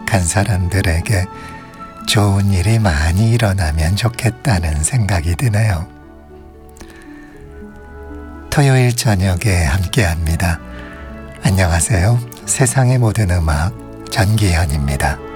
생각한 사람들에게 좋은 일이 많이 일어나면 좋겠다는 생각이 드네요. 토요일 저녁에 함께합니다. 안녕하세요. 세상의 모든 음악 전기현입니다.